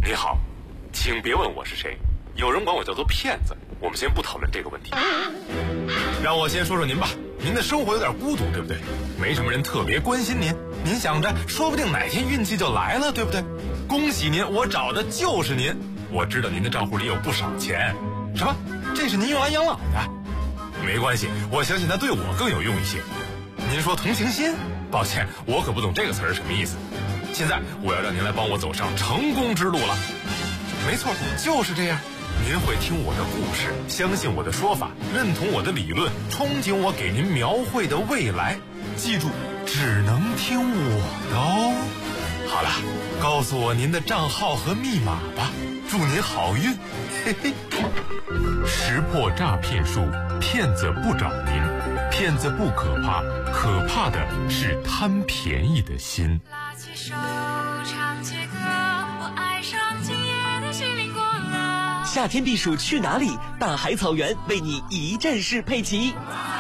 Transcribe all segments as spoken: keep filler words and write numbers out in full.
你好，请别问我是谁，有人管我叫做骗子，我们先不讨论这个问题。让我先说说您吧，您的生活有点孤独，对不对？没什么人特别关心您，您想着说不定哪天运气就来了，对不对？恭喜您，我找的就是您。我知道您的账户里有不少钱。什么？这是您用来养老的？没关系，我相信它对我更有用一些。您说同情心？抱歉，我可不懂这个词儿什么意思。现在我要让您来帮我走上成功之路了。没错，就是这样。您会听我的故事，相信我的说法，认同我的理论，憧憬我给您描绘的未来。记住，只能听我的哦。好了，告诉我您的账号和密码吧，祝您好运。嘿嘿。识破诈骗术，骗子不找您，骗子不可怕，可怕的是贪便宜的心。 拉起手唱起歌，我爱上今夜的心灵过了。 夏天避暑去哪里？大海草原为你一站式配齐。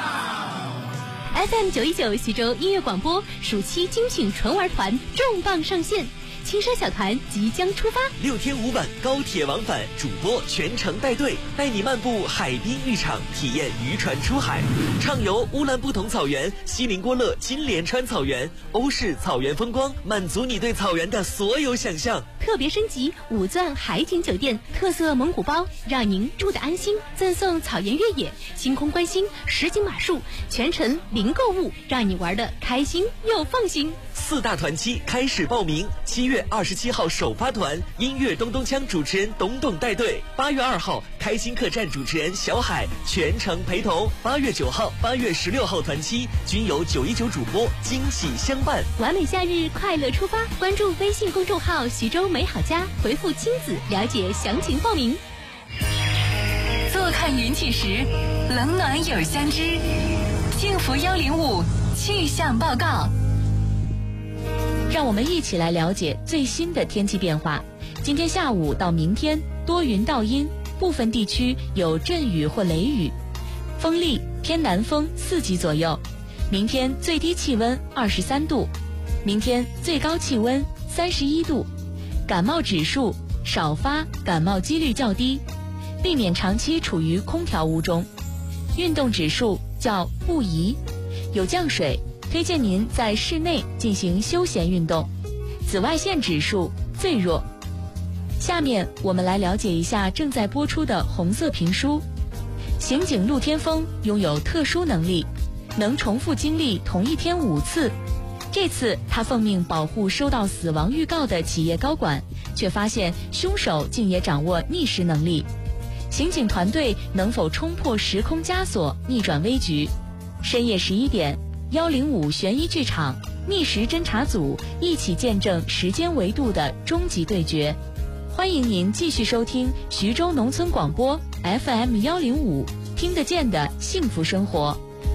F M 九一九徐州音乐广播暑期精品纯玩团重磅上线，青山小团即将出发， 六天五晚高铁往返，主播全程带队，带你漫步海滨浴场，体验渔船出海，畅游乌兰布统草原、锡林郭勒金莲川草原、欧式草原风光，满足你对草原的所有想象。 特别升级五钻海景酒店，特色蒙古包，让您住得安心，赠送草原越野、星空观星、实景马术，全程零购物，让你玩得开心又放心。 四大团期开始报名，七月二十七号首发团，音乐咚咚锵主持人董董带队；八月二号开心客栈主持人小海全程陪同；八月九号、八月十六号团期均由九一九主播惊喜相伴。 完美夏日，快乐出发！关注微信公众号徐州美好家，回复亲子了解详情报名。 坐看云起时，冷暖有相知。幸福幺零五气象报告。 让我们一起来了解最新的天气变化。今天下午到明天多云到阴，部分地区有阵雨或雷雨，风力偏南风四级左右。明天最低气温二十三度，明天最高气温三十一度。感冒指数少发，感冒几率较低，避免长期处于空调屋中。运动指数较不宜，有降水，推荐您在室内进行休闲运动。紫外线指数最弱。下面我们来了解一下正在播出的红色评书。刑警陆天峰拥有特殊能力，能重复经历同一天五次。这次他奉命保护收到死亡预告的企业高管，却发现凶手竟也掌握逆时能力。刑警团队能否冲破时空枷锁，逆转危局？深夜十一点，幺零五悬疑剧场逆时侦查组一起见证时间维度的终极对决。欢迎您继续收听徐州农村广播 F M 幺零五，听得见的幸福生活。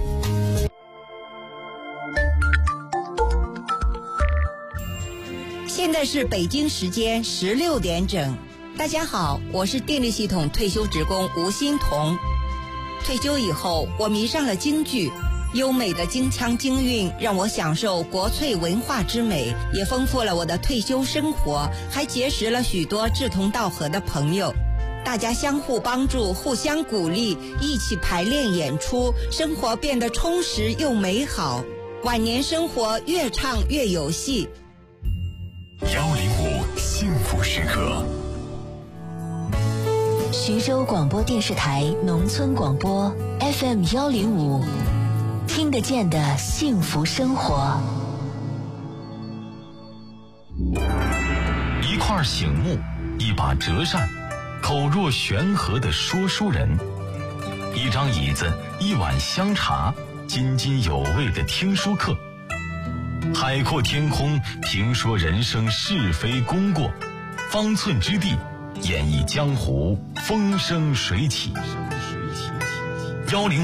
现在是北京时间十六点整。大家好，我是电力系统退休职工吴欣彤。退休以后，我迷上了京剧，优美的京腔京韵让我享受国粹文化之美，也丰富了我的退休生活，还结识了许多志同道合的朋友。大家相互帮助，互相鼓励，一起排练演出，生活变得充实又美好。晚年生活越唱越有戏。 幺零五幸福时刻。 徐州广播电视台农村广播 F M 幺零五，听得见的幸福生活。 一块醒木，一把折扇，口若悬河的说书人，一张椅子，一碗香茶，津津有味的听书课。海阔天空，评说人生是非功过，方寸之地，演绎江湖风生水起。幺零